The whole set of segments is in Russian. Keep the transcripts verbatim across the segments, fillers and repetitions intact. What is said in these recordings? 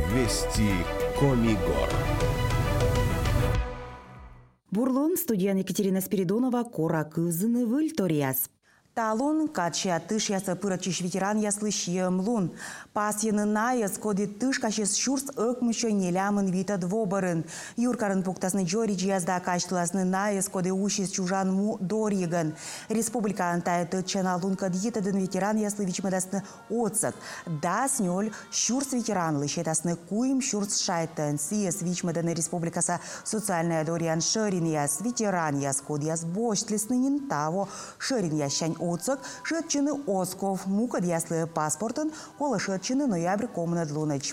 Вести Комигор. Бурлун, студия Екатерина Спиридонова, Кора Кызыны, Вильториас. Талун, кача тыш ясы пырачиш ветеран яслы шиемлун. Пас янына яскоди тыш качес шурс ыкмыщо нелямын вита двобарын. Юркарын пуктасны джорич язда качтласны на яскоди ушис чужан му дорьеган. Республика антая тычаналун кадьетадын ветеран яслы вичмадасны отсак. Дас нёль шурс ветеран лыщетасны куим шурс шайтан. Сиес вичмаданы республикаса социальная дориан шерин яс ветеран яскоди яс бочтлесны нинтаво шерин ящань отсак, шетчины Осков, мука дьяслы паспортын, кола шетчины ноябрь комнат луныч.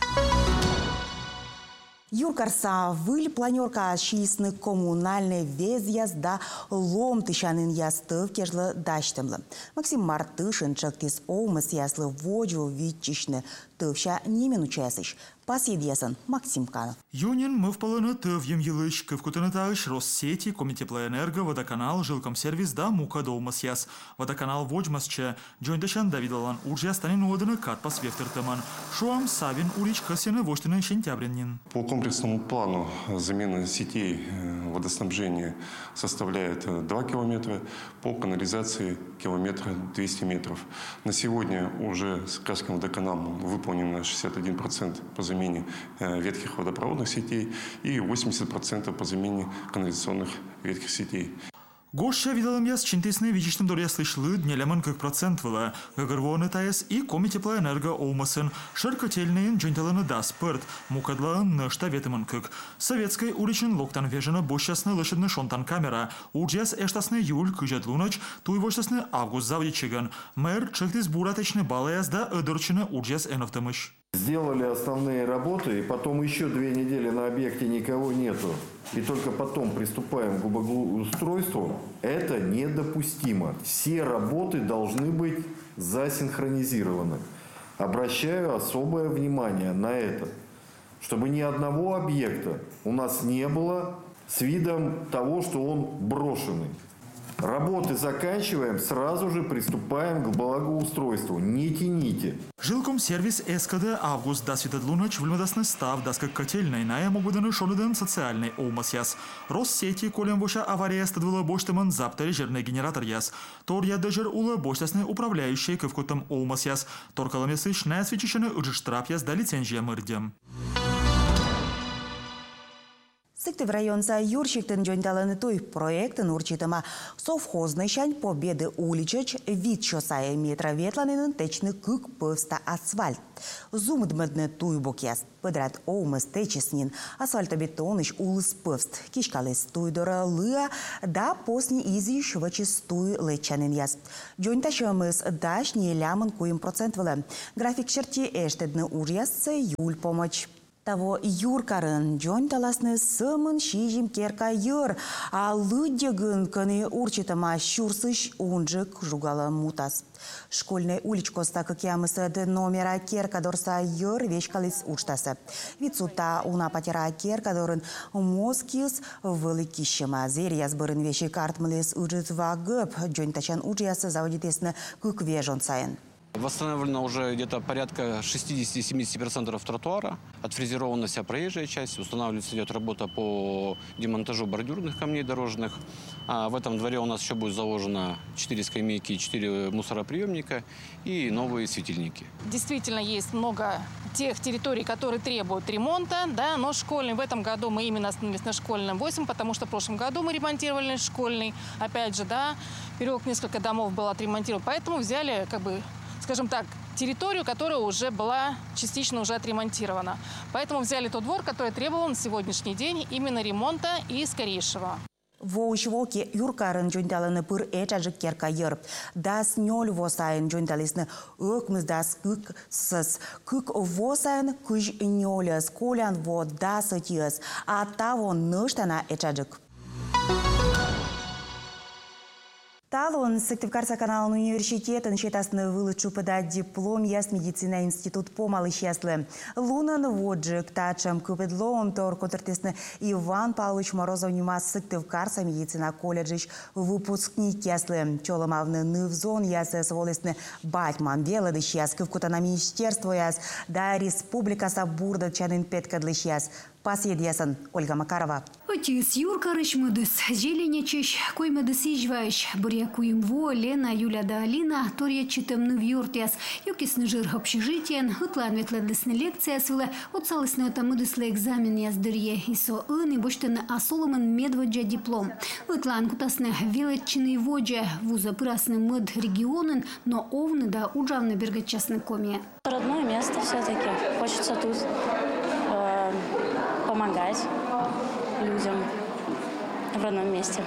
Юркарса выль планерка шиисны коммунальный вез язда лом тышанын ястыв кежлы даштымлы. Максим Мартышын чактис оумыс яслы воджу витчишны тывща немен учасыш. Посъедесан Максим Канов. Юнин мы в полону тывьем елыч, кывкутынытаыш Россети, Комитеплоэнерго, Водоканал, Жилкомсервис да мука доумасяс. Водоканал воджмасче, Джойндашан Давидалан уржа станин оданы кат посвефтертыман. Шуам Савин улич касены воштыны сентябрянин. По комплексному плану замена сетей водоснабжения составляет два километра, по канализации километра двести метров. На сегодня уже с Каспийским водоканалом выполнено шестьдесят один процент по замене ветхих водопроводных сетей и восемьдесят процентов по замене канализационных ветхих сетей. Гоша видалым яс чинтесны вичишным доря слышлы днеляман как процент вела. Гагарвоны таес и Комитеплоэнерго оумасын. Шеркотельные джойнталаны дас пырт. Мукадлан нышта ветыман кык. Советской уличен локтан вежена бощасны лышадны шонтан камера. Уджас эштасны юль кыжат лунач, туйвоштасны август завдичиган. Мэр чехтис буратечны балаяс да ыдырчыны уджас эновтымыш. Сделали основные работы, и потом еще две недели на объекте никого нету. И только потом приступаем к благоустройству. Это недопустимо. Все работы должны быть засинхронизированы. Обращаю особое внимание на это. Чтобы ни одного объекта у нас не было с видом того, что он брошенный. Работы заканчиваем, сразу же приступаем к благоустройству. Не тяните. Жилкомсервис СКД август да светодлунач выльмадасны став даска котельной на ямогуданы шонуден социальный оумасяс. Россети колем воша авария стадвила боштаман заптари жерный генератор яс. Тор ядажер ула боштасны управляющие кывкутам оумасяс. Торкаламесыш на свечичаны уджиштрап яс да лицензия мырдем. Сыктыв районса Юрчиктын жойнталаны туй проектын урчитыма совхозный шань победы уличач вид шосая метра ветланынын течны кык пывста асфальт. Зумдмыдны туй бокяс. Подряд оумыс течеснин асфальтобетоныш улыс пывст. Кишкалыс туйдора лыа да посни изи швачис туй лечанын яс. Жойнташымыз даш не лямын куим процент вылы. График черти эштедны урьясцы юль помощь. Того юркарын жон таласны сымын шижим керка юр, а лыдегын кыны урчитыма щурсыш унжик жугала мутас. Школьный уличкоста кыкямысы номера керка дорса юр вешкалис учтасы. Вицута уна патера керка дорын москис вылыкищема. Зерьяс бырын веши картмылис уджит вагып, жон тачан уджиясы заводитесны кык вежон сайын. Восстановлено уже где-то порядка шестидесяти-семидесяти процентов тротуара. Отфрезерована вся проезжая часть. Устанавливается, идет работа по демонтажу бордюрных камней дорожных. А в этом дворе у нас еще будет заложено четыре скамейки, четыре мусороприемника и новые светильники. Действительно, есть много тех территорий, которые требуют ремонта. Да, но школьный в этом году мы именно остановились на школьном восемь, потому что в прошлом году мы ремонтировали школьный. Опять же, да, переулок несколько домов был отремонтирован. Поэтому взяли, как бы, скажем так, территорию, которая уже была частично уже отремонтирована. Поэтому взяли тот двор, который требовал на сегодняшний день именно ремонта и скорейшего. Воушвоки юркарын жойнталаны пыр эчажык керка йыр. Дас нёль восайын жойнталисны ыкмыз дас кык сыс. Кык восайын кыж нёльыз, колян во дас ытьыз. А таво ныштана эчажык. Талон Сыктывкарса канал университетын четасны вылычу подать диплом яс медицина институт помалы щаслы. Лунан воджик тачам купедлом тор контртесны Иван Павлович Морозов нима Сыктывкарса медицина колледжич выпускник яслы. Чоломавны нывзон ясы сволесны батьман велады щас кывкутана министерство яс да республика сабурда чанын петкадлы щас. Пасъедясан Ольга Макарова. Отец Юрка Рышмыдыс, Зеленячиш, Коймыдыс Ижваиш, Бурякуимво, Лена, Юля да Алина, Торья читамны в юртяс, Юкисны жир общежитиен, Утлан ветладысны лекция свыла, Отцалысны отамыдыслы экзамен яздырье, Исо ын и боштаны асоломын медводжа диплом. Утлан кутасны велетчины воджа, Вуза пырасны мыд регионын, но овны да уджавны бергачасны комия. Родное место все-таки. Хочется тут э, помогать людям в родном месте.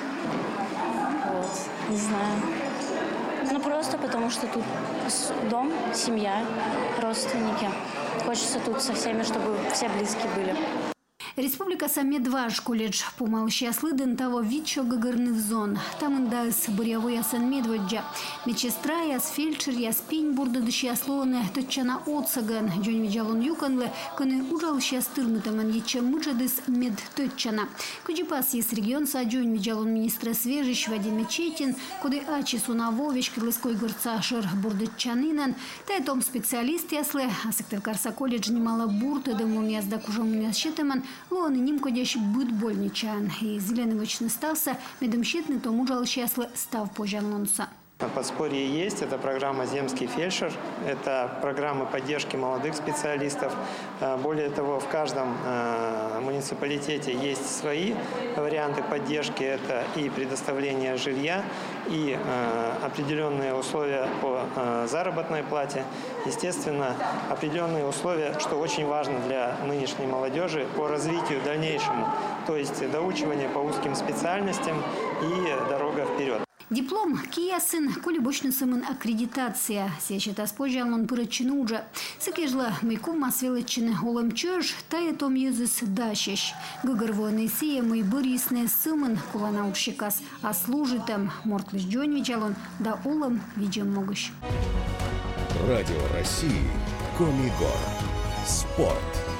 Вот. Не знаю. Ну просто потому, что тут дом, семья, родственники. Хочется тут со всеми, чтобы все близкие были. Республика Самедваж колледж помал щаслы того вичо гагарных зон. Там индас бурявой ясан медводжа. Медсестра яс фельдшер яс пень бурда дышьяслоны точана отсаган. Джон виджалон юканлы, коны ужал щастырмытаман ече мыджадыс мед точана. Куджипас ес регион са Джон виджалон министра свежищ Вадим Мечетин, коды ачи сунавович кырлыской горца шер бурдычанинан. Та том специалист яслы, а Сыктывкарса колледж немало бурты дымом язда кужом ясчетаман. Луаны ним кодящий будет больничан. И Зеленович стався, медомщетный тому жал щаслы став пожалонса. Подспорье есть. Это программа «Земский фельдшер». Это программа поддержки молодых специалистов. Более того, в каждом муниципалитете есть свои варианты поддержки. Это и предоставление жилья, и определенные условия по заработной плате. Естественно, определенные условия, что очень важно для нынешней молодежи, по развитию дальнейшему. То есть доучивание по узким специальностям и дорога вперед. Диплом киясын коли бочны сымын аккредитация. Сечета спожал он пырычыны уже. Сыкежла майков масвелычыны олым чöж, тая том юзыс дащищ. Гыгырвоны сие мой бырисны сымын кулана упшикас. А служитам мортлыш джон виджалон, да олым виджем могыш. Радио России. Комигор. Спорт.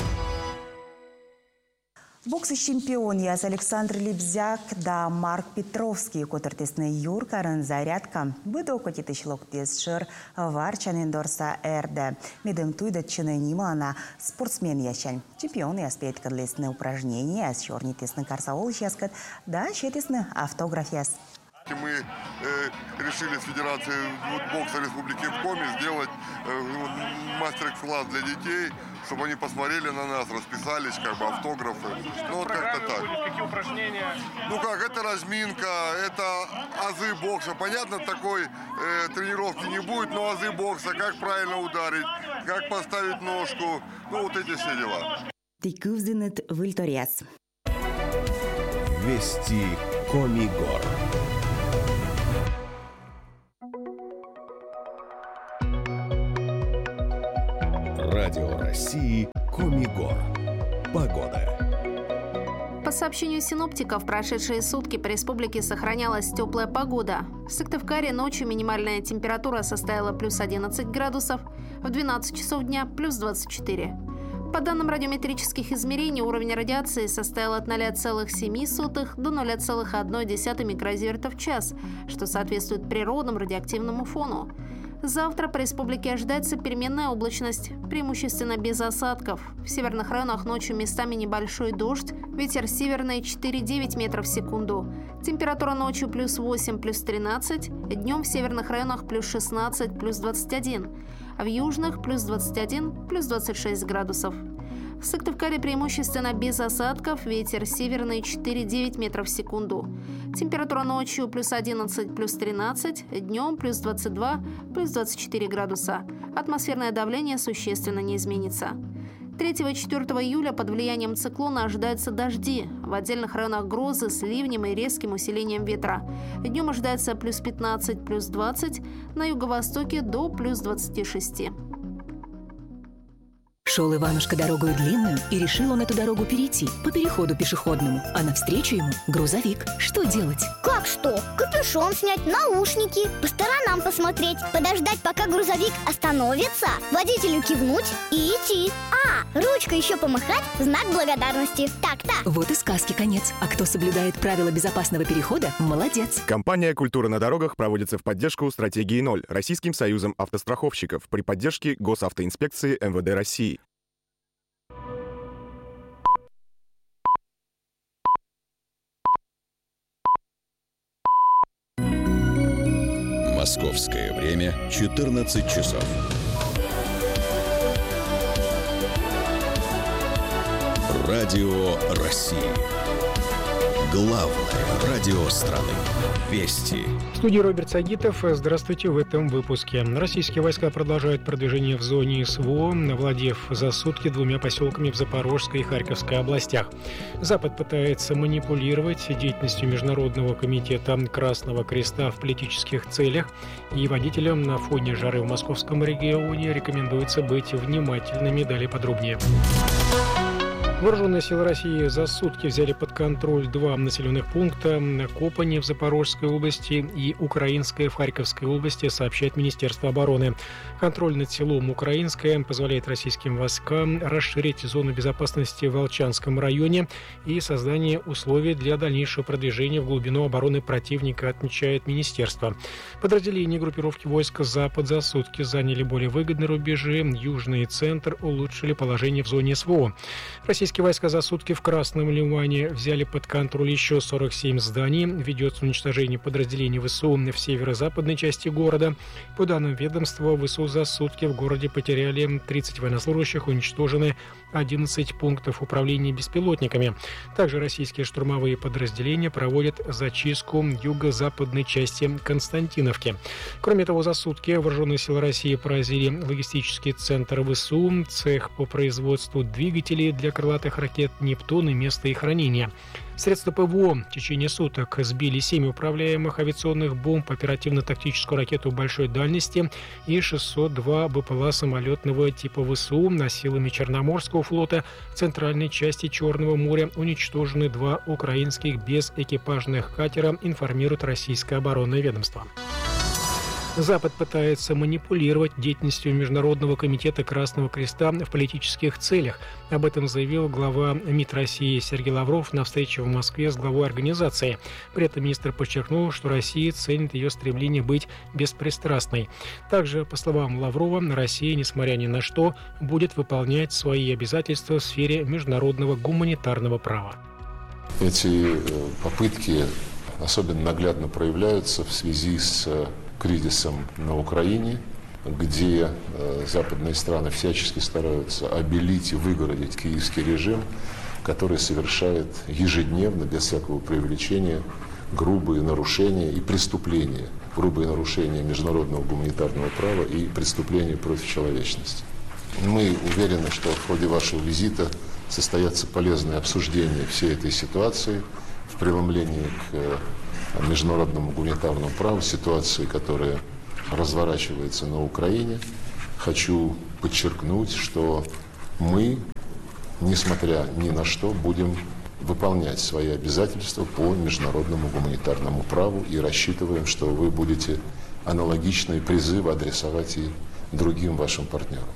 Бокс-чемпион яс Александр Лебзяк да Марк Петровский, котыртесны юркарын зарядка. Быдо котитышлок тесшир варчанын дорса эрде. Медем туйда чыны нимана спортсмен ящань. Чемпион яс петкадлесны упражнения, яс черни тесны карсаол яскат, да щетесны автограф яс. Мы э, решили с Федерацией бокса Республики Коми сделать э, мастер-класс для детей, чтобы они посмотрели на нас, расписались, как бы автографы. Ну вот как-то так. Какие упражнения? Ну как, это разминка, это азы бокса. Понятно, такой э, тренировки не будет, но азы бокса, как правильно ударить, как поставить ножку, ну вот эти все дела. Тикувзинет Вильториас. Вести Комигор. Радио России. Комигор. Погода. По сообщению синоптиков, в прошедшие сутки по республике сохранялась теплая погода. В Сыктывкаре ночью минимальная температура составила плюс одиннадцать градусов, в двенадцать часов дня плюс двадцать четыре. По данным радиометрических измерений, уровень радиации составил от ноля целых семи сотых до ноля целых одной десятой микрозиверта в час, что соответствует природному радиоактивному фону. Завтра по республике ожидается переменная облачность, преимущественно без осадков. В северных районах ночью местами небольшой дождь, ветер северный четыре-девять метров в секунду. Температура ночью плюс восемь, плюс тринадцать, днем в северных районах плюс шестнадцать, плюс двадцать один, а в южных плюс двадцать один, плюс двадцать шесть градусов. В Сыктывкаре преимущественно без осадков, ветер северный четыре-девять метров в секунду. Температура ночью плюс одиннадцать, плюс тринадцать, днем плюс двадцать два, плюс двадцать четыре градуса. Атмосферное давление существенно не изменится. третьего и четвёртого июля под влиянием циклона ожидаются дожди. В отдельных районах грозы с ливнем и резким усилением ветра. Днем ожидается плюс пятнадцать, плюс двадцать, на юго-востоке до плюс двадцати шести. Шел Иванушка дорогою длинную, и решил он эту дорогу перейти по переходу пешеходному. А навстречу ему грузовик. Что делать? Как что? Капюшон снять, наушники, по сторонам посмотреть, подождать, пока грузовик остановится, водителю кивнуть и идти. А, ручкой еще помахать в знак благодарности. Так-то. Вот и сказки конец. А кто соблюдает правила безопасного перехода, молодец. Компания «Культура на дорогах» проводится в поддержку стратегии ноль Российским союзом автостраховщиков при поддержке Госавтоинспекции эм вэ дэ России. Московское время четырнадцать часов. Радио России. Главное радио страны. Вести. В студии Роберт Сагитов. Здравствуйте в этом выпуске. Российские войска продолжают продвижение в зоне СВО, овладев за сутки двумя поселками в Запорожской и Харьковской областях. Запад пытается манипулировать деятельностью Международного комитета Красного Креста в политических целях, и водителям на фоне жары в московском регионе рекомендуется быть внимательными. Далее подробнее. Вооруженные силы России за сутки взяли под контроль два населенных пункта – Копани в Запорожской области и Украинское в Харьковской области, сообщает Министерство обороны. Контроль над селом Украинское позволяет российским войскам расширить зону безопасности в Волчанском районе и создание условий для дальнейшего продвижения в глубину обороны противника, отмечает Министерство. Подразделения группировки войск «Запад» за сутки заняли более выгодные рубежи, Южный и Центр улучшили положение в зоне СВО. Российские войска за сутки в Красном Лимане взяли под контроль еще сорок семь зданий. Ведется уничтожение подразделений ВСУ в северо-западной части города. По данным ведомства, ВСУ за сутки в городе потеряли тридцать военнослужащих, уничтожены одиннадцать пунктов управления беспилотниками. Также российские штурмовые подразделения проводят зачистку юго-западной части Константиновки. Кроме того, за сутки вооруженные силы России поразили логистический центр ВСУ, цех по производству двигателей для крылатых ракет «Нептун» и место их хранения. Средства ПВО в течение суток сбили семь управляемых авиационных бомб, оперативно-тактическую ракету большой дальности и шестьсот два БПЛА самолетного типа ВСУ. На силами Черноморского флота в центральной части Черного моря уничтожены два украинских безэкипажных катера, информирует российское оборонное ведомство. Запад пытается манипулировать деятельностью Международного комитета Красного Креста в политических целях. Об этом заявил глава МИД России Сергей Лавров на встрече в Москве с главой организации. При этом министр подчеркнул, что Россия ценит ее стремление быть беспристрастной. Также, по словам Лаврова, Россия, несмотря ни на что, будет выполнять свои обязательства в сфере международного гуманитарного права. Эти попытки особенно наглядно проявляются в связи с кризисом на Украине, где э, западные страны всячески стараются обелить и выгородить киевский режим, который совершает ежедневно, без всякого преувеличения, грубые нарушения и преступления, грубые нарушения международного гуманитарного права и преступления против человечности. Мы уверены, что в ходе вашего визита состоятся полезные обсуждения всей этой ситуации в преломлении к международному гуманитарному праву, ситуации, которая разворачивается на Украине. Хочу подчеркнуть, что мы, несмотря ни на что, будем выполнять свои обязательства по международному гуманитарному праву и рассчитываем, что вы будете аналогичные призывы адресовать и другим вашим партнерам.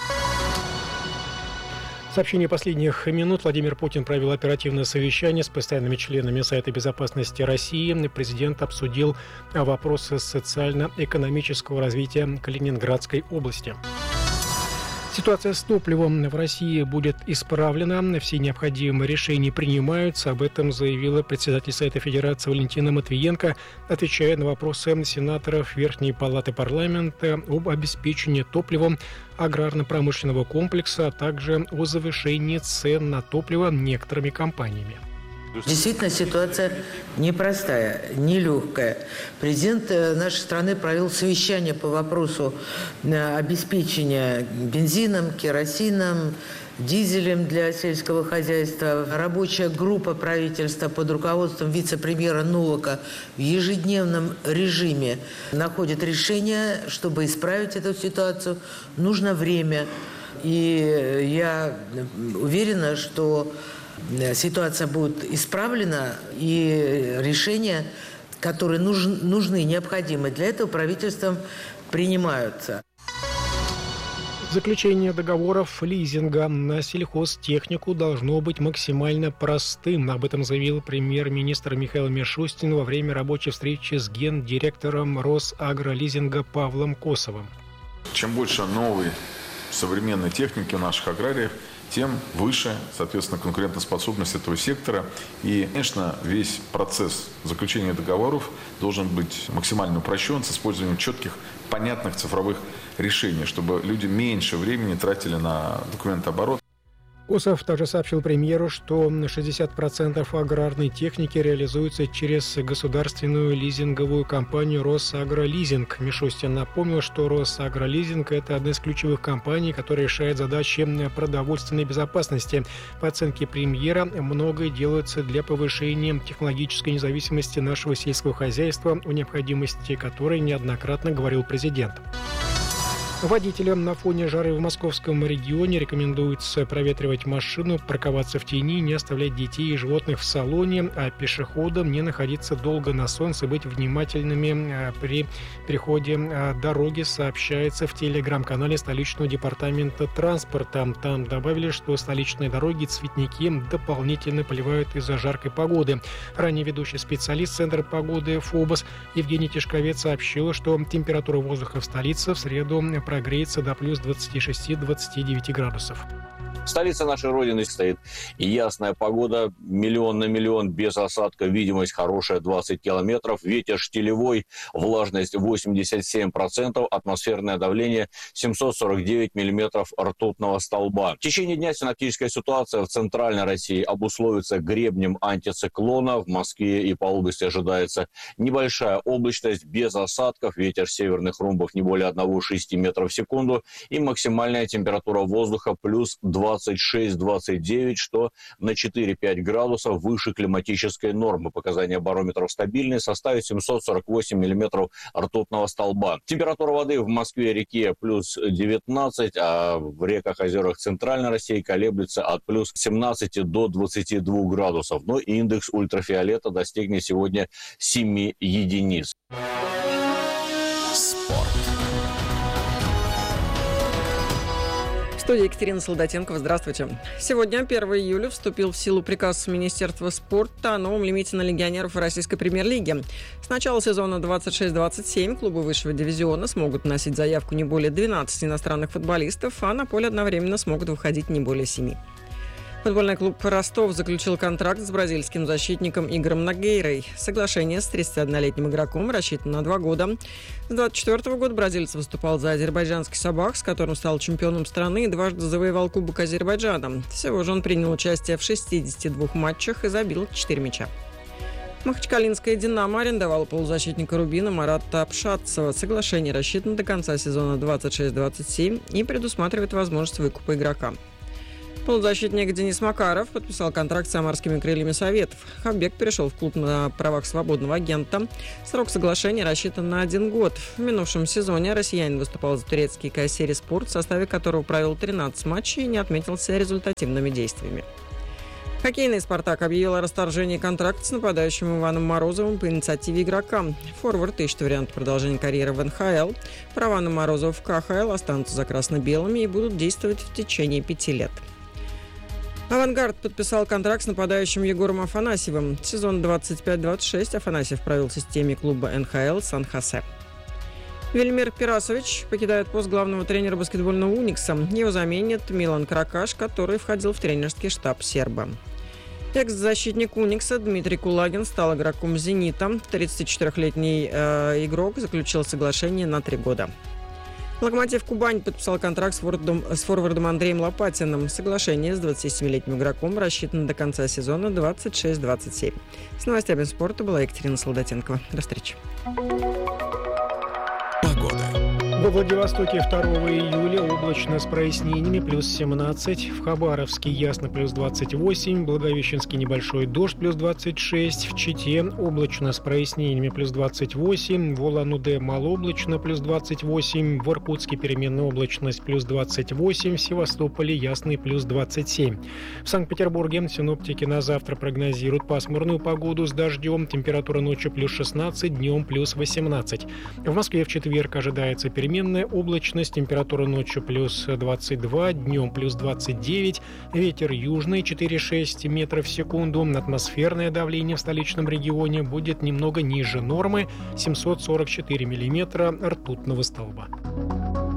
Сообщение последних минут. Владимир Путин провел оперативное совещание с постоянными членами Совета безопасности России. Президент обсудил вопросы социально-экономического развития Калининградской области. Ситуация с топливом в России будет исправлена. Все необходимые решения принимаются. Об этом заявила председатель Совета Федерации Валентина Матвиенко, отвечая на вопросы сенаторов Верхней Палаты парламента об обеспечении топливом аграрно-промышленного комплекса, а также о завышении цен на топливо некоторыми компаниями. Действительно, ситуация непростая, нелегкая. Президент нашей страны провел совещание по вопросу обеспечения бензином, керосином, дизелем для сельского хозяйства. Рабочая группа правительства под руководством вице-премьера Новака в ежедневном режиме находит решение, чтобы исправить эту ситуацию. Нужно время. И я уверена, что ситуация будет исправлена, и решения, которые нужны, необходимы для этого, правительством принимаются. Заключение договоров лизинга на сельхозтехнику должно быть максимально простым. Об этом заявил премьер-министр Михаил Мишустин во время рабочей встречи с гендиректором Росагролизинга Павлом Косовым. Чем больше новой современной техники у наших аграриев, тем выше, соответственно, конкурентоспособность этого сектора. И, конечно, весь процесс заключения договоров должен быть максимально упрощен с использованием четких, понятных цифровых решений, чтобы люди меньше времени тратили на документооборот. Косов также сообщил премьеру, что шестьдесят процентов аграрной техники реализуется через государственную лизинговую компанию «Росагролизинг». Мишустин напомнил, что «Росагролизинг» — это одна из ключевых компаний, которая решает задачи продовольственной безопасности. По оценке премьера, многое делается для повышения технологической независимости нашего сельского хозяйства, о необходимости которой неоднократно говорил президент. Водителям на фоне жары в московском регионе рекомендуется проветривать машину, парковаться в тени, не оставлять детей и животных в салоне, а пешеходам не находиться долго на солнце, быть внимательными при переходе дороги, сообщается в телеграм-канале столичного департамента транспорта. Там добавили, что столичные дороги цветники дополнительно поливают из-за жаркой погоды. Ранее ведущий специалист Центра погоды ФОБОС Евгений Тишковец сообщил, что температура воздуха в столице в среду прогреется до плюс двадцати шести — двадцати девяти градусов. Столица нашей Родины стоит. И ясная погода, миллион на миллион, без осадка, видимость хорошая, двадцать километров, ветер штилевой, влажность восемьдесят семь процентов, атмосферное давление семьсот сорок девять миллиметров ртутного столба. В течение дня синоптическая ситуация в центральной России обусловится гребнем антициклона. В Москве и по области ожидается небольшая облачность, без осадков, ветер северных румбов не более одного целых шести десятых метра в секунду и максимальная температура воздуха плюс двадцать шесть — двадцать девять, что на четыре-пять градусов выше климатической нормы. Показания барометров стабильные, составит семьсот сорок восемь миллиметров ртутного столба. Температура воды в Москве-реке плюс девятнадцать, а в реках, озерах Центральной России колеблется от плюс семнадцати до двадцати двух градусов. Но индекс ультрафиолета достигнет сегодня семи единиц. Спорт. В студии Екатерина Солдатенкова. Здравствуйте. Сегодня, первого июля, вступил в силу приказ Министерства спорта о новом лимите на легионеров Российской премьер-лиги. С начала сезона двадцать шесть двадцать семь клубы высшего дивизиона смогут вносить заявку не более двенадцати иностранных футболистов, а на поле одновременно смогут выходить не более семи. Футбольный клуб «Ростов» заключил контракт с бразильским защитником Игорем Нагейрой. Соглашение с тридцатиоднолетним игроком рассчитано на два года. С двадцать четвёртого года бразилец выступал за азербайджанский «Сабах», с которым стал чемпионом страны и дважды завоевал Кубок Азербайджана. Всего же он принял участие в шестидесяти двух матчах и забил четыре мяча. Махачкалинская «Динамо» арендовала полузащитника «Рубина» Марата Апшатцева. Соглашение рассчитано до конца сезона двадцать шесть двадцать семь и предусматривает возможность выкупа игрока. Полузащитник Денис Макаров подписал контракт с самарскими «Крыльями Советов». Хаббек перешел в клуб на правах свободного агента. Срок соглашения рассчитан на один год. В минувшем сезоне россиянин выступал за турецкий Кайсери Спорт, в составе которого провел тринадцать матчей и не отметился результативными действиями. Хоккейный «Спартак» объявил о расторжении контракта с нападающим Иваном Морозовым по инициативе игрока. Форвард ищет вариант продолжения карьеры в эн ха эл. Права на Морозова в ка ха эл останутся за красно-белыми и будут действовать в течение пяти лет. «Авангард» подписал контракт с нападающим Егором Афанасьевым. Сезон двадцать пять двадцать шесть Афанасьев провел в системе клуба эн ха эл «Сан-Хосе». Велимир Пирасович покидает пост главного тренера баскетбольного «Уникса». Его заменит Милан Кракаш, который входил в тренерский штаб серба. Экс-защитник «Уникса» Дмитрий Кулагин стал игроком «Зенита». тридцатичетырёхлетний э, игрок заключил соглашение на три года. «Локомотив Кубань» подписал контракт с форвардом, с форвардом Андреем Лопатиным. Соглашение с двадцатисемилетним игроком рассчитано до конца сезона двадцать шесть двадцать семь. С новостями спорта была Екатерина Солдатенкова. До встречи. Погода. Во Владивостоке второго июля облачно с прояснениями плюс семнадцать, в Хабаровске ясно плюс двадцать восемь, в Благовещенске небольшой дождь плюс двадцать шесть, в Чите облачно с прояснениями плюс двадцать восемь, в Улан-Удэ малооблачно плюс двадцать восемь, в Иркутске переменная облачность плюс двадцать восемь, в Севастополе ясный плюс двадцать семь. В Санкт-Петербурге синоптики на завтра прогнозируют пасмурную погоду с дождем, температура ночью плюс шестнадцать, днем плюс восемнадцать. В Москве в четверг ожидается переменная облачность, температура ночью плюс двадцать два, днем плюс двадцать девять, ветер южный четыре-шесть метров в секунду, атмосферное давление в столичном регионе будет немного ниже нормы семьсот сорок четыре миллиметра ртутного столба.